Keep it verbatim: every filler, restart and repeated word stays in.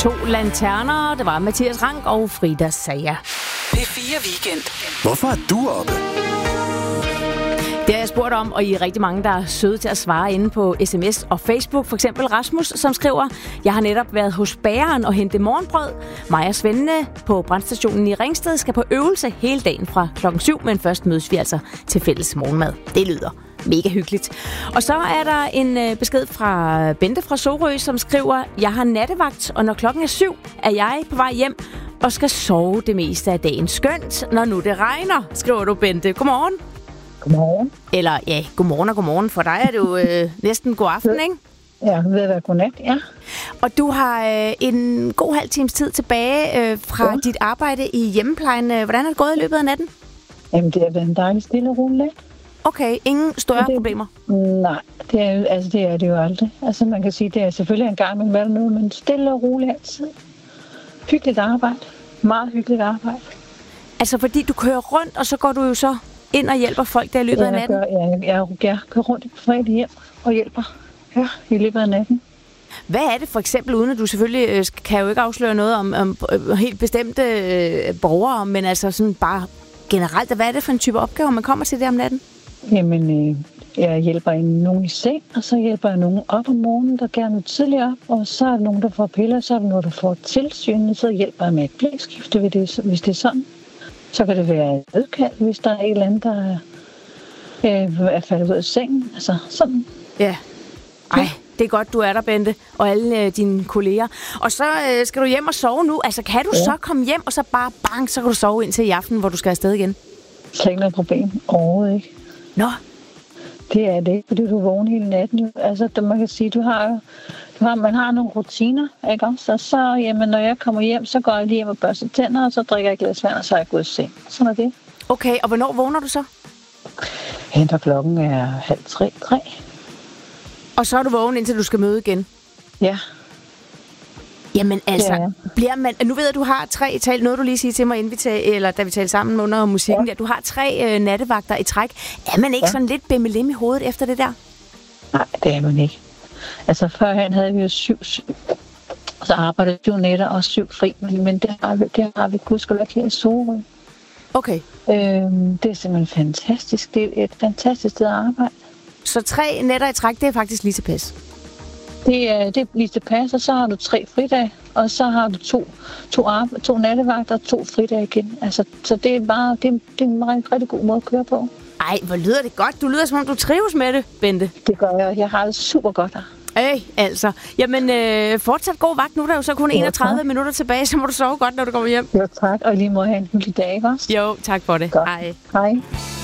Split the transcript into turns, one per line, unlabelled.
To lanterner, det var Mathias Rank og Frida Sager.
P fire Weekend.
Hvorfor er du oppe?
Det har jeg spurgt om, og I er rigtig mange, der er søde til at svare inde på sms og Facebook. For eksempel Rasmus, som skriver: Jeg har netop været hos bageren og hentet morgenbrød. Mig og svendene på brandstationen i Ringsted skal på øvelse hele dagen fra klokken syv, men først mødes vi altså til fælles morgenmad. Det lyder mega hyggeligt. Og så er der en besked fra Bente fra Sorø, som skriver: Jeg har nattevagt, og når klokken er syv, er jeg på vej hjem og skal sove det meste af dagen. Skønt, når nu det regner, skriver du, Bente. Godmorgen.
Godmorgen.
Eller ja, godmorgen og godmorgen. For dig er det jo øh, næsten god aften, ikke?
Ja, ved at være godnat, ja.
Og du har øh, en god halv times tid tilbage øh, fra ja. dit arbejde i hjemmeplejen. Hvordan er det gået i løbet af natten?
Jamen, det har været en dejlig stille og rolig.
Okay, ingen større
det,
problemer?
Nej, det er, jo, altså, det er det jo aldrig. Altså, man kan sige, det er selvfølgelig en gang med noget, men stille og roligt altid. Hyggeligt arbejde. Meget hyggeligt arbejde.
Altså, fordi du kører rundt, og så går du jo så ind og hjælper folk der i løbet
ja,
af natten?
Jeg, gør, jeg, jeg, jeg kører rundt i private hjem og hjælper ja, i løbet af natten.
Hvad er det for eksempel, uden at du selvfølgelig øh, kan jo ikke afsløre noget om, om øh, helt bestemte øh, borgere, men altså sådan bare generelt, hvad er det for en type opgaver, man kommer til der om natten?
Jamen, øh, jeg hjælper nogen i seng, og så hjælper jeg nogen op om morgenen, der gerne vil tidligere op, og så er der nogen, der får piller, så er der nogen, der får tilsyn, og så hjælper jeg med et blæskifte, hvis det, hvis det er sådan. Så kan det være et nødkald, hvis der er et eller andet, der øh, er faldet ud af sengen. Altså sådan.
Ja. Ej, det er godt, du er der, Bente, og alle øh, dine kolleger. Og så øh, skal du hjem og sove nu. Altså, kan du ja. så komme hjem, og så bare bang, så kan du sove indtil i aften, hvor du skal afsted igen?
Slet ikke noget problem. Overhovedet ikke.
Nå.
Det er det ikke, fordi du er vågen hele natten. Altså, man kan sige, du har, du har, man har nogle rutiner, ikke også? Så, så jamen, når jeg kommer hjem, så går jeg lige hjem og børster tænder, og så drikker jeg et glas vand, og så er jeg gået i seng. Sådan er det.
Okay, og hvornår vågner du så?
Henter klokken er halv tre, tre.
Og så er du vågen, indtil du skal møde igen?
Ja.
Jamen altså,
ja.
bliver man... Nu ved jeg, at du har tre... Tal, noget du lige sige til mig, inden vi tager, eller da vi talte sammen under musikken, ja. der. Du har tre øh, nattevagter i træk. Er man ikke ja. sådan lidt bimmelim i hovedet efter det der?
Nej, det er man ikke. Altså, førhen havde vi jo syv, syv. Så arbejdede syv nætter og syv fri, men, men det har vi, det har vi gudskelov ikke her i Sorø.
Okay.
Øhm, det er simpelthen fantastisk. Det er et fantastisk sted at arbejde.
Så tre nætter i træk, det er faktisk lige tilpas?
Det er, det er lige tilpas, og så har du tre fridage, og så har du to, to, arbe- to nattevagter og to fridage igen. Altså, så det er bare det er, det er en rigtig, rigtig god måde at køre på.
Ej, hvor lyder det godt. Du lyder, som om du trives med det, Bente.
Det gør jeg. Jeg har det super godt her.
Øj, altså. Jamen, øh, fortsat god vagt. Nu er der jo så kun enogtredive ja, minutter tilbage, så må du sove godt, når du kommer hjem.
Jo, tak. Og lige må have en hyggelig dag, ikke også?
Jo, tak for det.
Godt.
Hej.
Hej.